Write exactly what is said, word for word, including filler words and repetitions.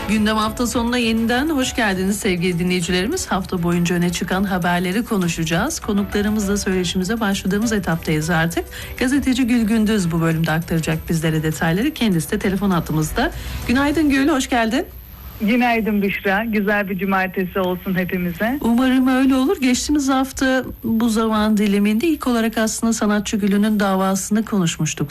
Gündem hafta sonuna yeniden hoş geldiniz sevgili dinleyicilerimiz. Hafta boyunca öne çıkan haberleri konuşacağız. Konuklarımızla söyleşimize başladığımız etaptayız artık. Gazeteci Gül Gündüz bu bölümde aktaracak bizlere detayları. Kendisi de telefon hattımızda. Günaydın Gül, hoş geldin. Günaydın Büşra. Güzel bir cumartesi olsun hepimize. Umarım öyle olur. Geçtiğimiz hafta bu zaman diliminde ilk olarak aslında sanatçı Gül'ünün davasını konuşmuştuk